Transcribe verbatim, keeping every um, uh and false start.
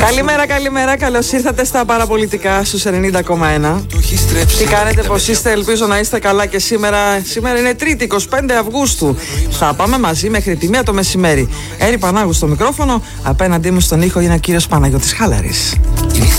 Καλημέρα, καλημέρα. Καλώς ήρθατε στα παραπολιτικά στους ενενήντα κόμμα ένα. Τι κάνετε, πως είστε? Ελπίζω να είστε καλά και σήμερα. Σήμερα είναι Τρίτη, είκοσι πέντε Αυγούστου. Θα πάμε μαζί μέχρι τη μία το μεσημέρι. Έρη Πανάγου στο μικρόφωνο. Απέναντί μου στον ήχο είναι ο κύριος Παναγιώτης Χάλαρης.